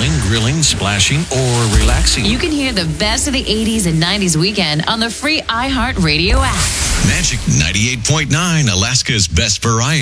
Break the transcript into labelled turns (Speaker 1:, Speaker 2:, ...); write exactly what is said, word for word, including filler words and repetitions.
Speaker 1: snorkeling, grilling, splashing, or relaxing.
Speaker 2: You can hear the best of the eighties and nineties weekend on the free iHeartRadio app.
Speaker 3: Magic ninety-eight point nine, Alaska's best variety.